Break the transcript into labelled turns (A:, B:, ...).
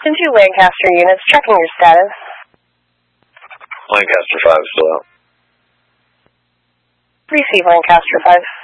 A: Into Lancaster units, checking your status.
B: Lancaster 5 still out.
A: Receive Lancaster 5.